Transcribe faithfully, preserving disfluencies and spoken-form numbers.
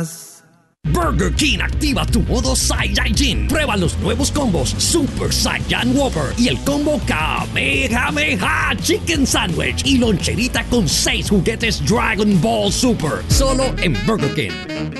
Burger King activa tu modo Saiyajin. Prueba los nuevos combos Super Saiyan Whopper y el combo Kamehameha Chicken Sandwich y loncherita con seis juguetes Dragon Ball Super. Solo en Burger King.